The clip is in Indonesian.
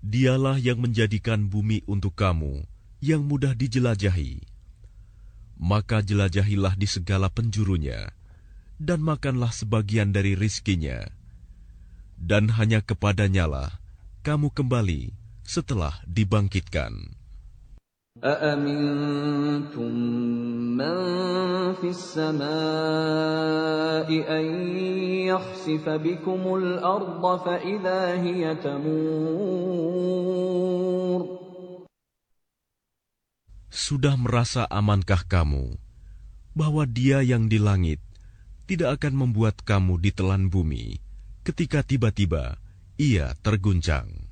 Dialah yang menjadikan bumi untuk kamu yang mudah dijelajahi. Maka jelajahilah di segala penjurunya, dan makanlah sebagian dari rizkinya. Dan hanya kepadanyalah kamu kembali setelah dibangkitkan. أَأَمِنتُم مَّن فِي السَّمَاءِ أَن يَخْسِفَ بِكُمُ الْأَرْضَ فَإِذَا هِيَ تَمُورُ. Sudah merasa amankah kamu bahwa Dia yang di langit tidak akan membuat kamu ditelan bumi ketika tiba-tiba Ia terguncang?